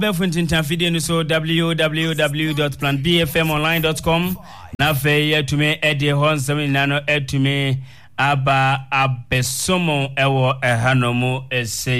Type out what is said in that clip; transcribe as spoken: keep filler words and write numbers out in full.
Befuntintan video no so w w w dot plan b f m online dot com na fe yetumi edi hon semina no etumi aba abesomo ewo ehanomu ese